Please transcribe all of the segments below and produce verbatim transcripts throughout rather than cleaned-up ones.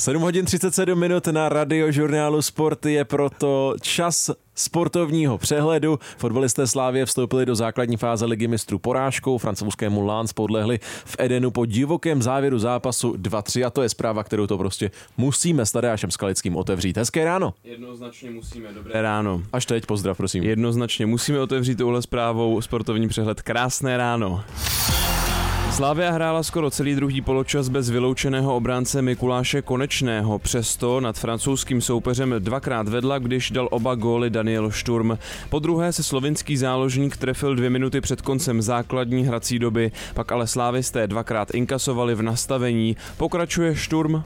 sedm hodin třicet sedm minut na Radiožurnálu Sport je proto čas sportovního přehledu. Fotbalisté Slavie vstoupili do základní fáze Ligy mistrů porážkou. Francouzskému Lens podlehli v Edenu po divokém závěru zápasu dva tři a to je zpráva, kterou to prostě musíme s Tadeášem Skalickým otevřít. Hezké ráno. Jednoznačně musíme. Dobré ráno. Až teď, pozdrav, prosím. Jednoznačně musíme otevřít touhle zprávou sportovní přehled. Krásné ráno. Slavia hrála skoro celý druhý poločas bez vyloučeného obránce Mikuláše Konečného. Přesto nad francouzským soupeřem dvakrát vedla, když dal oba góly Daniel Sturm. Po druhé se slovinský záložník trefil dvě minuty před koncem základní hrací doby, pak ale slávisté dvakrát inkasovali v nastavení. Pokračuje Sturm.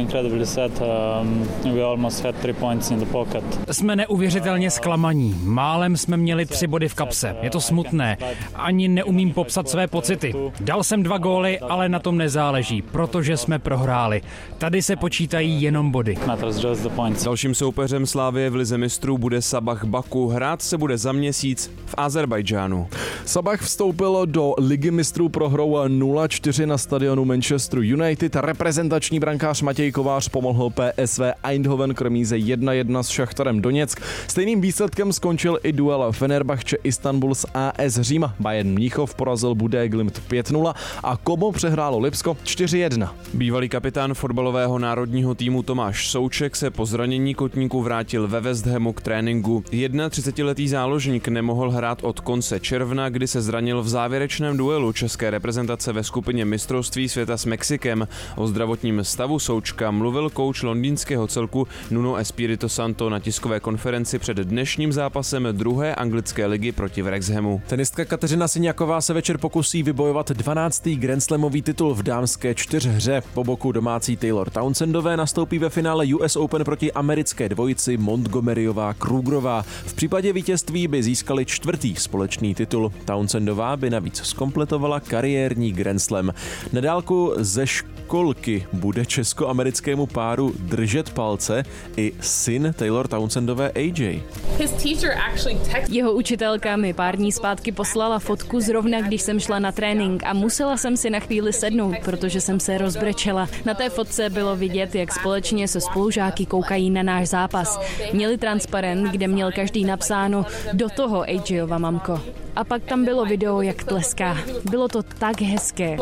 Jsme neuvěřitelně zklamaní. Málem jsme měli tři body v kapse. Je to smutné. Ani neumím popsat své pocity. Dal jsem dva góly, ale na tom nezáleží, protože jsme prohráli. Tady se počítají jenom body. Dalším soupeřem Slavie v lize mistrů bude Sabah Baku. Hrát se bude za měsíc v Azerbajdžánu. Sabah vstoupil do Ligy mistrů prohrou nula čtyři na stadionu Manchester United. Reprezentační brankář Matěj Kovář pomohl P S V Eindhoven k remíze jedna jedna s Šachtarem Doněck. Stejným výsledkem skončil i duel Fenerbahce Istanbul s A S Řím. Bayern Mnichov porazil Budé Glimt pět nula a Kobo přehrálo Lipsko čtyři jedna. Bývalý kapitán fotbalového národního týmu Tomáš Souček se po zranění kotníku vrátil ve West Hamu k tréninku. třicetiletý záložník nemohl hrát od konce června, kdy se zranil v závěrečném duelu české reprezentace ve skupině mistrovství světa s Mexikem. O zdravotním stavu Součka mluvil kouč londýnského celku Nuno Espirito Santo na tiskové konferenci před dnešním zápasem druhé anglické ligy proti Wrexhamu. Tenistka Kateřina Syňaková se večer pokusí vybojovat dvanáctý Grand Slamový titul v dámské čtyřhře. Po boku domácí Taylor Townsendové nastoupí ve finále U S Open proti americké dvojici Montgomeryová Krugerová. V případě vítězství by získali čtvrtý společný titul. Townsendová by navíc zkompletovala kariérní Grand Slam. Na dálku ze školky bude česko-americkému páru držet palce i syn Taylor Townsendové A J. Jeho učitelka mi pár dní zpátky poslala fotku zrovna, když jsem šla na trénink a musela jsem si na chvíli sednout, protože jsem se rozbrečela. Na té fotce bylo vidět, jak společně se spolužáky koukají na náš zápas. Měli transparent, kde měl každý napsáno do toho AJova mamko. A pak tam bylo video, jak tleská. Bylo to tak hezké.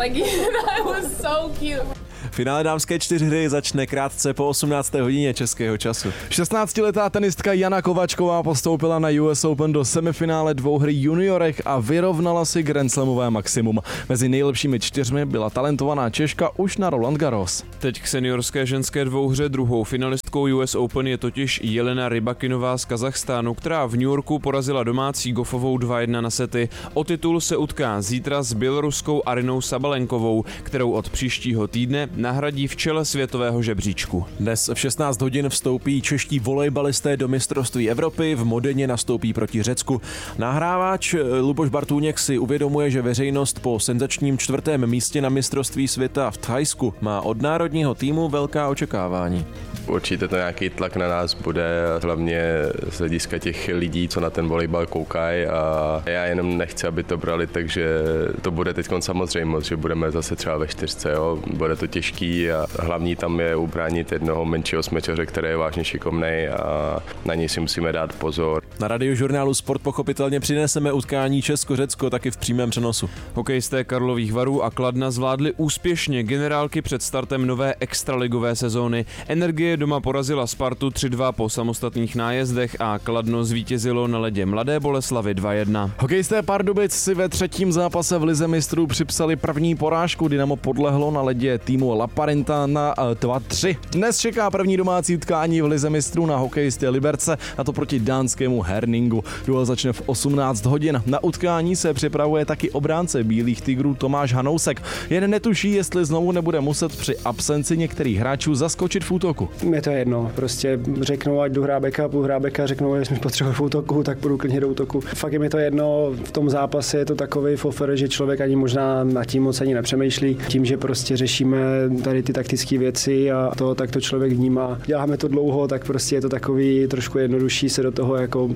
Finále dámské čtyřhry začne krátce po osmnácté hodině českého času. šestnáctiletá tenistka Jana Kovačková postoupila na U S Open do semifinále dvouhry juniorek a vyrovnala si Grand Slamové maximum. Mezi nejlepšími čtyřmi byla talentovaná Češka už na Roland Garros. Teď k seniorské ženské dvouhře druhou finalistkou U S Open je totiž Jelena Rybakinová z Kazachstánu, která v New Yorku porazila domácí Goffovou dva jedna na sety. O titul se utká zítra s běloruskou Arinou Sabalenkovou, kterou od příštího týdne nahradí v čele světového žebříčku. Dnes v šestnáct hodin vstoupí čeští volejbalisté do mistrovství Evropy, v Modeně nastoupí proti Řecku. Nahrávač Luboš Bartůněk si uvědomuje, že veřejnost po senzačním čtvrtém místě na mistrovství světa v Thajsku má od národního týmu velká očekávání. Určitě to nějaký tlak na nás bude, hlavně z hlediska těch lidí, co na ten volejbal koukají a já jenom nechci, aby to brali, takže to bude teď samozřejmost, že budeme zase třeba ve čtyřce, jo? Bude to těžký a hlavní tam je ubránit jednoho menšího smečaře, který je vážně šikovnej a na něj si musíme dát pozor. Na Radiožurnálu Sport pochopitelně přineseme utkání Česko-Řecko taky v přímém přenosu. Hokejisté Karlových Varů a Kladna zvládli úspěšně generálky před startem nové extraligové sezóny. Energie doma porazila Spartu tři dva po samostatných nájezdech a Kladno zvítězilo na ledě Mladé Boleslavi dva jedna. Hokejisté Pardubic si ve třetím zápase v lize mistrů připsali první porážku. Dynamo podlehlo na ledě týmu La Parinta na dva tři. Dnes čeká první domácí utkání v lize mistrů na hokejisty Liberce, a to proti dánskému Herningu. Duel začne v osmnáct hodin. Na utkání se připravuje taky obránce Bílých tigrů Tomáš Hanousek. Jen netuší, jestli znovu nebude muset při absenci některých hráčů zaskočit v útoku. Je to jedno, prostě řeknou, ať jdu hrát backup, jdu hrát backup, řeknou, že jsme potřebovali v útoku, tak půjdu klidně do útoku. Fakt je mi to jedno, v tom zápase je to takový fofer, že člověk ani možná nad tím moc ani nepřemýšlí. Tím, že prostě řešíme tady ty taktické věci a to, tak to člověk vnímá. Děláme to dlouho, tak prostě je to takový trošku jednodušší se do toho jako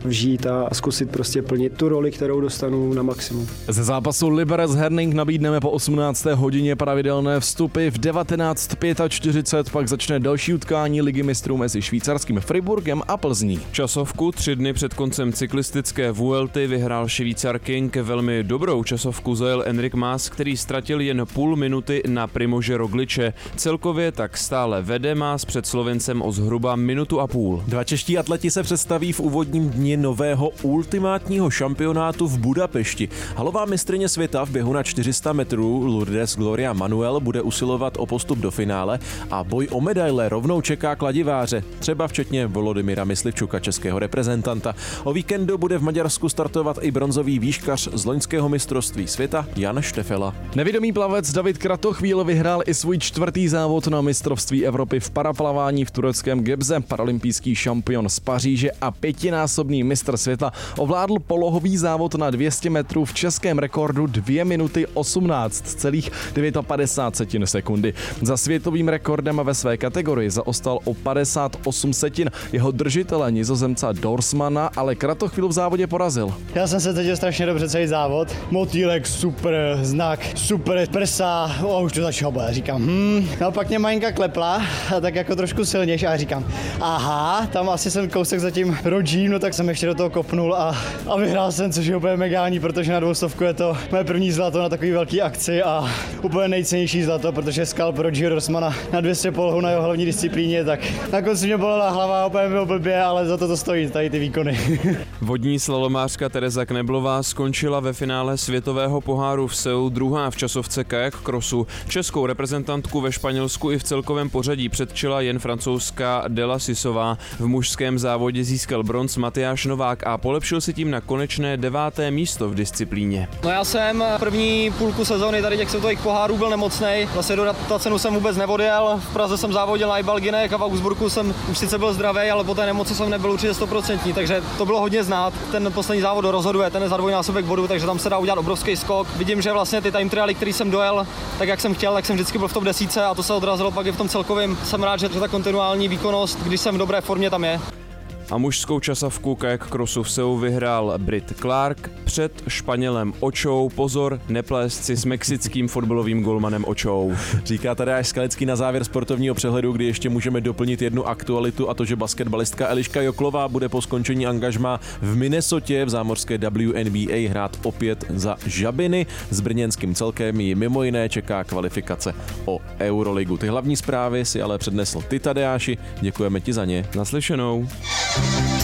vžít a zkusit prostě plnit tu roli, kterou dostanu na maximum. Ze zápasu Liberec Herning nabídneme po osmnácté hodině pravidelné vstupy. V devatenáct čtyřicet pět pak začne další utkání Ligy mistrů mezi švýcarským Friburgem a Plzní. Časovku tři dny před koncem cyklistické Vuelty vyhrál Švýcar King. Velmi dobrou časovku zajel Enric Mas, který ztratil jen půl minuty na Primože Rogliče. Celkově tak stále vede Mas před Slovencem o zhruba minutu a půl. Dva čeští atleti se představí v úvodním dni nového ultimátního šampionátu v Budapešti. Halová mistryně světa v běhu na čtyři sta metrů Lourdes Gloria Manuel bude usilovat o postup do finále a boj o medaile rovnou čeká kladiváře, třeba včetně Volodymyra Myslivčuka, českého reprezentanta. O víkendu bude v Maďarsku startovat i bronzový výškař z loňského mistrovství světa Jan Štefela. Nevědomý plavec David Kratochvíl vyhrál i svůj čtvrtý závod na mistrovství Evropy v paraplavání v tureckém Gebze. Paralympijský šampion z Paříže a pětinásobný mistr světa ovládl polohový závod na dvě stě metrů v českém rekordu dvě minuty osmnáct celých padesát devět sekundy. Za světovým rekordem ve své kategorii zaostal o padesát osm setin jeho držitele Nizozemca Dorsmana, ale Kratochvíl v závodě porazil. Já jsem se cítil strašně dobře celý závod. Motýlek, super, znak, super, prsa, a už to začalo bolet. Říkám, hm, no pak mě malinka klepla, a tak jako trošku silnější a říkám, aha, tam asi jsem kousek za tím rodžím, no tak jsem ještě do toho kopnul a, a vyhrál jsem, což je úplně megální, protože na dvoustovku je to moje první zlato na takový velký akci a úplně nejcennější zlato, protože skalp Roger Dorsmana na dvě stě polohu na jeho hlavní disciplíně, tak na konci mě bolela hlava, úplně bylo blbě, ale za to to stojí, tady ty výkony. Vodní slalomářka Tereza Kneblová skončila ve finále světového poháru v Seulu druhá v časovce kajak crossu. Českou reprezentantku ve Španělsku i v celkovém pořadí předčila jen francouzská Della Sisová. V mužském závodě získal bronz Matyáš Novák a polepšil si tím na konečné deváté místo v disciplíně. No já jsem první půlku sezóny tady těch světových pohárů byl nemocnej. Vlastně do ta cenu jsem vůbec neodjel. V Praze jsem závodil na Ibalginech a v Augsburgu jsem už sice byl zdravý, ale po té nemoci jsem nebyl určitě sto procent, takže to bylo hodně znát. Ten poslední závod rozhoduje, ten je za dvojnásobek bodu, takže tam se dá udělat obrovský skok. Vidím, že vlastně ty time trialy, který jsem dojel, tak jak jsem chtěl, tak jsem vždycky byl v top desítce a to se odrazilo pak i v tom celkovém. Jsem rád, že ta kontinuální výkonnost, když jsem v dobré formě, tam je. A mužskou časovku kajak crossu v Seulu vyhrál Brit Clark před Španělem Očou. Pozor, neplést si s mexickým fotbalovým golmanem Očou. Říká Tadeáš Skalický na závěr sportovního přehledu, kdy ještě můžeme doplnit jednu aktualitu, a to, že basketbalistka Eliška Joklová bude po skončení angažmá v Minnesotě v zámořské W N B A hrát opět za Žabiny. S brněnským celkem ji mimo jiné čeká kvalifikace o Euroligu. Ty hlavní zprávy si ale přednesl ty, Tadeáši, děkujeme ti za ně. Naslyšenou.